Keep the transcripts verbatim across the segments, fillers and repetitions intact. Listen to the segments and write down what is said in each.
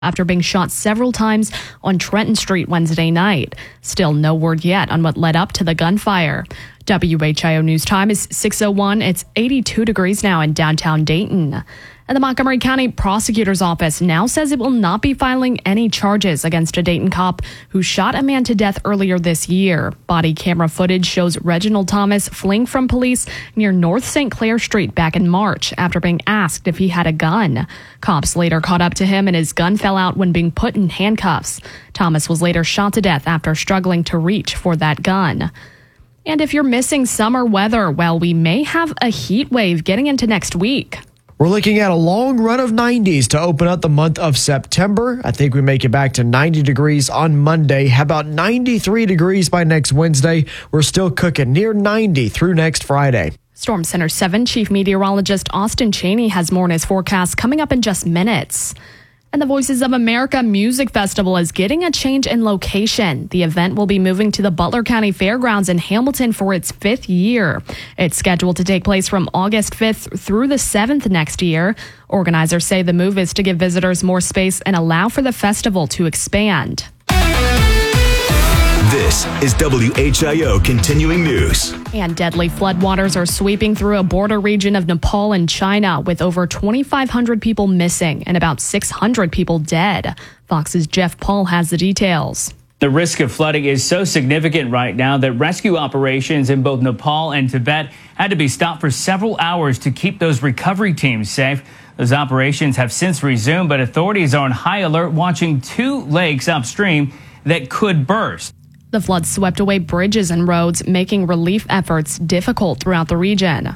after being shot several times on Trenton Street Wednesday night. Still no word yet on what led up to the gunfire. W H I O News Time is six oh one. It's eighty-two degrees now in downtown Dayton. And the Montgomery County Prosecutor's Office now says it will not be filing any charges against a Dayton cop who shot a man to death earlier this year. Body camera footage shows Reginald Thomas fleeing from police near North Saint Clair Street back in March after being asked if he had a gun. Cops later caught up to him and his gun fell out when being put in handcuffs. Thomas was later shot to death after struggling to reach for that gun. And if you're missing summer weather, well, we may have a heat wave getting into next week. We're looking at a long run of nineties to open up the month of September. I think we make it back to ninety degrees on Monday. How about ninety-three degrees by next Wednesday? We're still cooking near ninety through next Friday. Storm Center seven Chief Meteorologist Austin Cheney has more in his forecast coming up in just minutes. And the Voices of America Music Festival is getting a change in location. The event will be moving to the Butler County Fairgrounds in Hamilton for its fifth year. It's scheduled to take place from August fifth through the seventh next year. Organizers say the move is to give visitors more space and allow for the festival to expand. This is W H I O Continuing News. And deadly floodwaters are sweeping through a border region of Nepal and China, with over twenty-five hundred people missing and about six hundred people dead. Fox's Jeff Paul has the details. The risk of flooding is so significant right now that rescue operations in both Nepal and Tibet had to be stopped for several hours to keep those recovery teams safe. Those operations have since resumed, but authorities are on high alert watching two lakes upstream that could burst. The flood swept away bridges and roads, making relief efforts difficult throughout the region.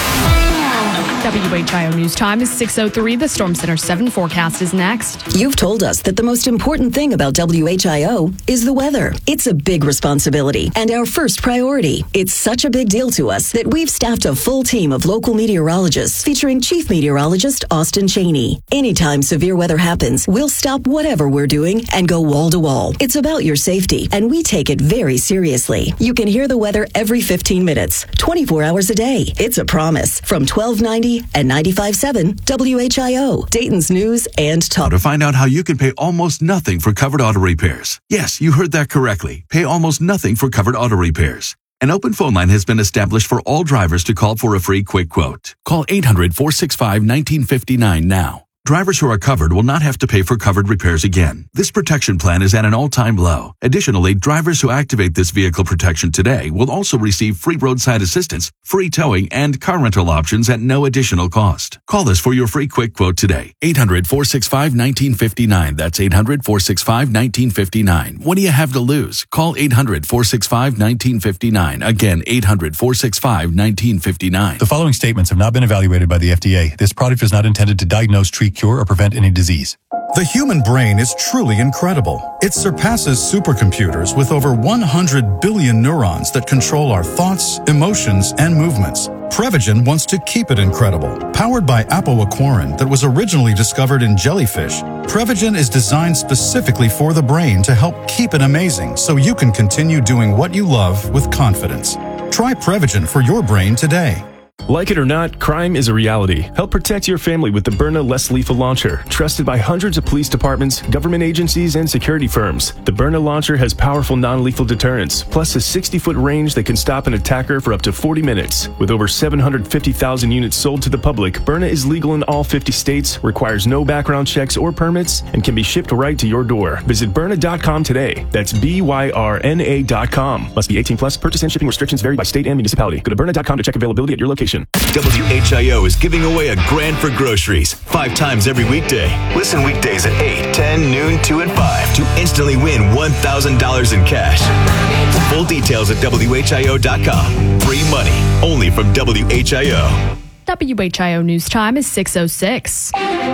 W H I O News Time is six oh three. The Storm Center seven forecast is next. You've told us that the most important thing about W H I O is the weather. It's a big responsibility and our first priority. It's such a big deal to us that we've staffed a full team of local meteorologists featuring Chief Meteorologist Austin Cheney. Anytime severe weather happens, we'll stop whatever we're doing and go wall to wall. It's about your safety, and we take it very seriously. You can hear the weather every fifteen minutes, twenty-four hours a day. It's a promise. From twelve ninety and ninety-five point seven W H I O, Dayton's News and Talk. To find out how you can pay almost nothing for covered auto repairs. Yes, you heard that correctly. Pay almost nothing for covered auto repairs. An open phone line has been established for all drivers to call for a free quick quote. Call eight hundred, four six five, one nine five nine now. Drivers who are covered will not have to pay for covered repairs again. This protection plan is at an all-time low. Additionally, drivers who activate this vehicle protection today will also receive free roadside assistance, free towing, and car rental options at no additional cost. Call us for your free quick quote today. eight hundred, four six five, one nine five nine. That's eight hundred, four six five, one nine five nine. What do you have to lose? Call eight hundred, four six five, one nine five nine. Again, eight hundred, four six five, one nine five nine. The following statements have not been evaluated by the F D A. This product is not intended to diagnose, treat, cure, or prevent any disease. The human brain is truly incredible. It surpasses supercomputers with over one hundred billion neurons that control our thoughts, emotions, and movements. Prevagen wants to keep it incredible. Powered by apoaquarin that was originally discovered in jellyfish, Prevagen is designed specifically for the brain to help keep it amazing so you can continue doing what you love with confidence. Try Prevagen for your brain today. Like it or not, crime is a reality. Help protect your family with the Byrna Less Lethal Launcher, trusted by hundreds of police departments, government agencies, and security firms. The Byrna Launcher has powerful non-lethal deterrence, plus a sixty-foot range that can stop an attacker for up to forty minutes. With over seven hundred fifty thousand units sold to the public, Byrna is legal in all fifty states, requires no background checks or permits, and can be shipped right to your door. Visit Byrna dot com today. That's B Y R N A dot com. Must be eighteen plus. Purchase and shipping restrictions vary by state and municipality. Go to Byrna dot com to check availability at your location. W H I O is giving away a grand for groceries five times every weekday. Listen weekdays at eight, ten, noon, two, and five to instantly win one thousand dollars in cash. Full details at W H I O dot com. Free money only from W H I O. W H I O News Time is six oh six.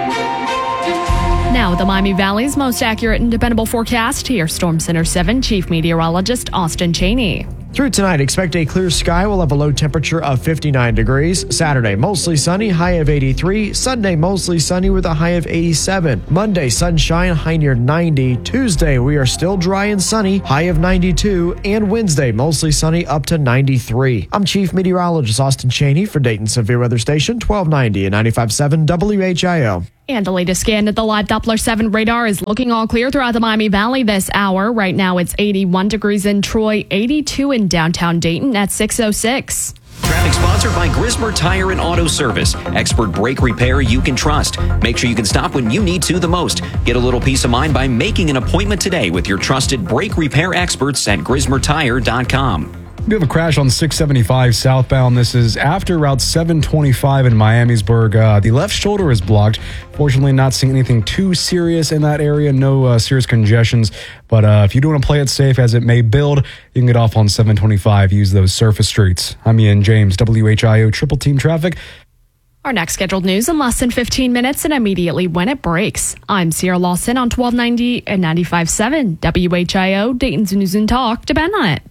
Now, the Miami Valley's most accurate and dependable forecast. Here's Storm Center seven Chief Meteorologist Austin Cheney. Through tonight, expect a clear sky. We'll have a low temperature of fifty-nine degrees. Saturday, mostly sunny, high of eighty-three. Sunday, mostly sunny with a high of eighty-seven. Monday, sunshine, high near ninety. Tuesday, we are still dry and sunny, high of ninety-two. And Wednesday, mostly sunny, up to ninety-three. I'm Chief Meteorologist Austin Cheney for Dayton Severe Weather Station, twelve ninety and ninety-five point seven W H I O. And the latest scan at the live Doppler seven radar is looking all clear throughout the Miami Valley this hour. Right now it's eighty-one degrees in Troy, eighty-two in downtown Dayton at six oh six. Traffic sponsored by Grismer Tire and Auto Service. Expert brake repair you can trust. Make sure you can stop when you need to the most. Get a little peace of mind by making an appointment today with your trusted brake repair experts at grismer tire dot com. We have a crash on six seventy-five southbound. This is after Route seven twenty-five in Miamisburg. Uh, the left shoulder is blocked. Fortunately, not seeing anything too serious in that area. No uh, serious congestions. But uh, if you do want to play it safe as it may build, you can get off on seven twenty-five. Use those surface streets. I'm Ian James, W H I O Triple Team Traffic. Our next scheduled news in less than fifteen minutes and immediately when it breaks. I'm Sierra Lawson on twelve ninety and ninety-five point seven. W H I O, Dayton's News and Talk. Depend on it.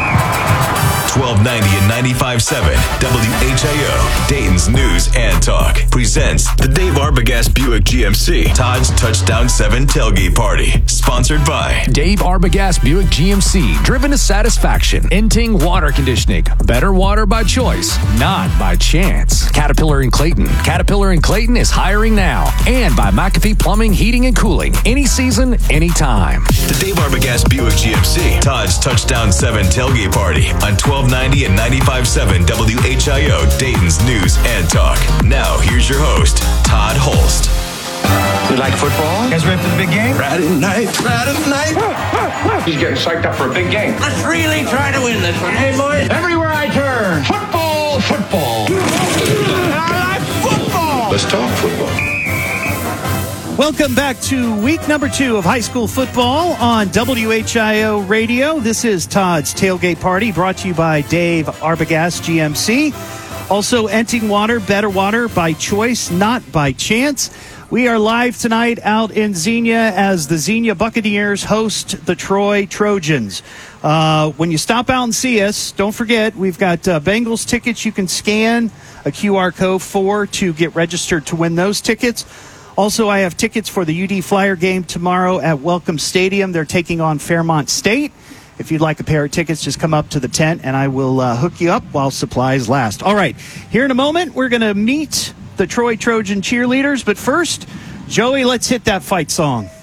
twelve ninety and ninety-five point seven W H I O, Dayton's News and Talk, presents the Dave Arbogast Buick G M C Todd's Touchdown seven Tailgate Party, sponsored by Dave Arbogast Buick G M C, driven to satisfaction. Inting Water Conditioning, better water by choice, not by chance. Caterpillar in Clayton, Caterpillar in Clayton is hiring now. And by McAfee Plumbing, Heating and Cooling, any season, anytime. The Dave Arbogast Buick G M C Todd's Touchdown seven Tailgate Party on twelve ninety and ninety-five point seven W H I O, Dayton's News and Talk. Now, here's your host, Todd Holst. You like football? You guys ready for the big game? Friday night, Friday night. He's getting psyched up for a big game. Let's really try to win this one, hey, boys? Everywhere I turn, football, football. I like football. Let's talk football. Welcome back to week number two of high school football on W H I O Radio. This is Todd's Tailgate Party, brought to you by Dave Arbogast G M C. Also, Enting Water, better water by choice, not by chance. We are live tonight out in Xenia as the Xenia Buccaneers host the Troy Trojans. Uh, when you stop out and see us, don't forget, we've got uh, Bengals tickets you can scan a Q R code for to get registered to win those tickets. Also, I have tickets for the U D Flyer game tomorrow at Welcome Stadium. They're taking on Fairmont State. If you'd like a pair of tickets, just come up to the tent, and I will uh, hook you up while supplies last. All right, here in a moment, we're going to meet the Troy Trojan cheerleaders. But first, Joey, let's hit that fight song.